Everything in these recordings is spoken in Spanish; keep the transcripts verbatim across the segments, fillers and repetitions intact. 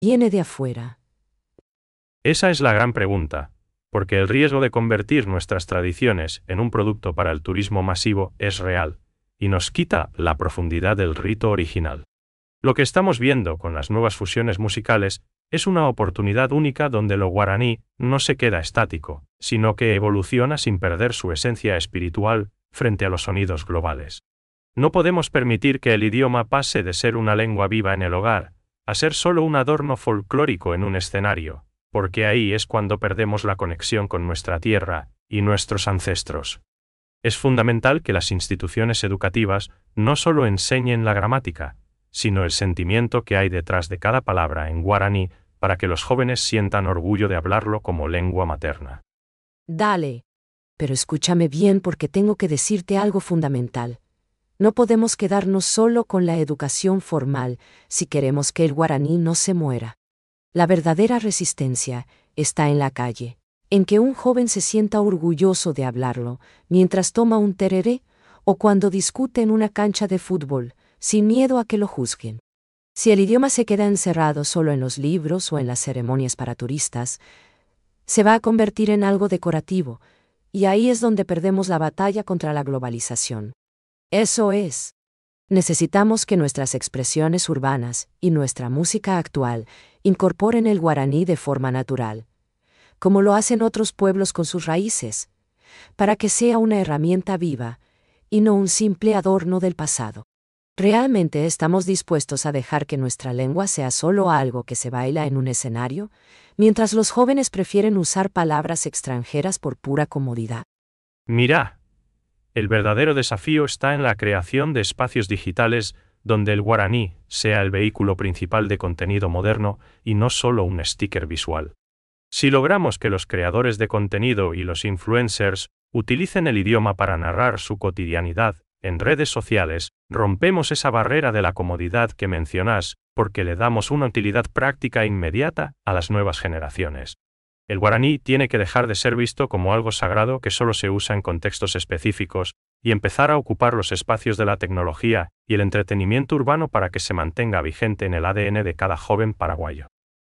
viene de afuera? Esa es la gran pregunta, porque el riesgo de convertir nuestras tradiciones en un producto para el turismo masivo es real, y nos quita la profundidad del rito original. Lo que estamos viendo con las nuevas fusiones musicales es una oportunidad única donde lo guaraní no se queda estático, sino que evoluciona sin perder su esencia espiritual frente a los sonidos globales. No podemos permitir que el idioma pase de ser una lengua viva en el hogar a ser solo un adorno folclórico en un escenario, porque ahí es cuando perdemos la conexión con nuestra tierra y nuestros ancestros. Es fundamental que las instituciones educativas no solo enseñen la gramática, sino el sentimiento que hay detrás de cada palabra en guaraní para que los jóvenes sientan orgullo de hablarlo como lengua materna. Dale. Pero escúchame bien porque tengo que decirte algo fundamental. No podemos quedarnos solo con la educación formal si queremos que el guaraní no se muera. La verdadera resistencia está en la calle, en que un joven se sienta orgulloso de hablarlo mientras toma un tereré o cuando discute en una cancha de fútbol, sin miedo a que lo juzguen. Si el idioma se queda encerrado solo en los libros o en las ceremonias para turistas, se va a convertir en algo decorativo, y ahí es donde perdemos la batalla contra la globalización. Eso es. Necesitamos que nuestras expresiones urbanas y nuestra música actual incorporen el guaraní de forma natural, como lo hacen otros pueblos con sus raíces, para que sea una herramienta viva y no un simple adorno del pasado. ¿Realmente estamos dispuestos a dejar que nuestra lengua sea solo algo que se baila en un escenario, mientras los jóvenes prefieren usar palabras extranjeras por pura comodidad? Mira, el verdadero desafío está en la creación de espacios digitales donde el guaraní sea el vehículo principal de contenido moderno y no solo un sticker visual. Si logramos que los creadores de contenido y los influencers utilicen el idioma para narrar su cotidianidad en redes sociales, rompemos esa barrera de la comodidad que mencionas porque le damos una utilidad práctica inmediata a las nuevas generaciones. El guaraní tiene que dejar de ser visto como algo sagrado que solo se usa en contextos específicos y empezar a ocupar los espacios de la tecnología y el entretenimiento urbano para que se mantenga vigente en el A D N de cada joven paraguayo.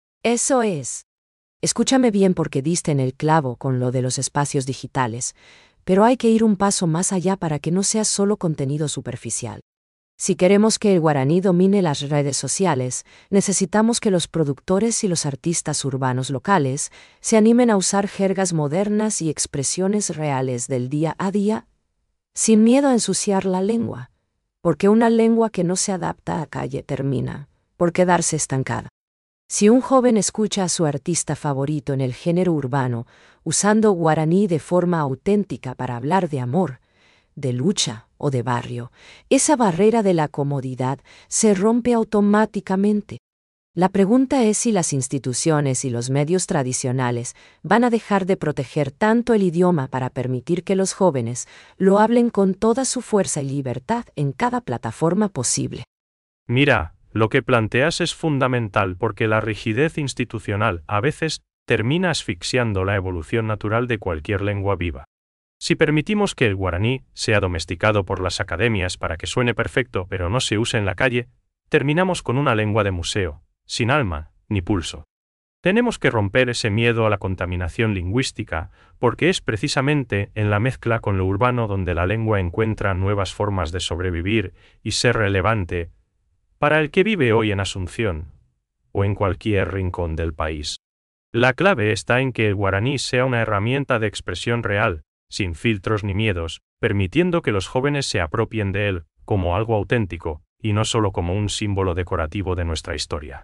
Eso es. Escúchame bien porque diste en el clavo con lo de los espacios digitales, pero hay que ir un paso más allá para que no sea solo contenido superficial. Si queremos que el guaraní domine las redes sociales, necesitamos que los productores y los artistas urbanos locales se animen a usar jergas modernas y expresiones reales del día a día, sin miedo a ensuciar la lengua, porque una lengua que no se adapta a calle termina por quedarse estancada. Si un joven escucha a su artista favorito en el género urbano usando guaraní de forma auténtica para hablar de amor, de lucha o de barrio, esa barrera de la comodidad se rompe automáticamente. La pregunta es si las instituciones y los medios tradicionales van a dejar de proteger tanto el idioma para permitir que los jóvenes lo hablen con toda su fuerza y libertad en cada plataforma posible. Mira, lo que planteas es fundamental porque la rigidez institucional a veces termina asfixiando la evolución natural de cualquier lengua viva. Si permitimos que el guaraní sea domesticado por las academias para que suene perfecto pero no se use en la calle, terminamos con una lengua de museo, sin alma ni pulso. Tenemos que romper ese miedo a la contaminación lingüística, porque es precisamente en la mezcla con lo urbano donde la lengua encuentra nuevas formas de sobrevivir y ser relevante para el que vive hoy en Asunción o en cualquier rincón del país. La clave está en que el guaraní sea una herramienta de expresión real, sin filtros ni miedos, permitiendo que los jóvenes se apropien de él como algo auténtico y no solo como un símbolo decorativo de nuestra historia.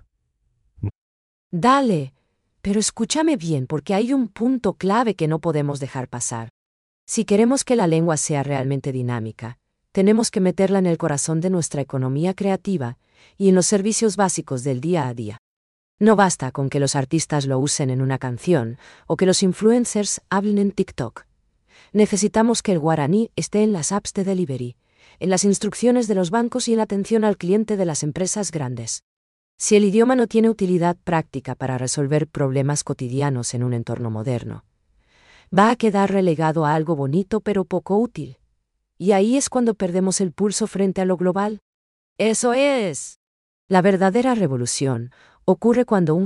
Dale, pero escúchame bien porque hay un punto clave que no podemos dejar pasar. Si queremos que la lengua sea realmente dinámica, tenemos que meterla en el corazón de nuestra economía creativa y en los servicios básicos del día a día. No basta con que los artistas lo usen en una canción o que los influencers hablen en TikTok. Necesitamos que el guaraní esté en las apps de delivery, en las instrucciones de los bancos y en la atención al cliente de las empresas grandes. Si el idioma no tiene utilidad práctica para resolver problemas cotidianos en un entorno moderno, va a quedar relegado a algo bonito pero poco útil. Y ahí es cuando perdemos el pulso frente a lo global. Eso es. La verdadera revolución Ocurre cuando un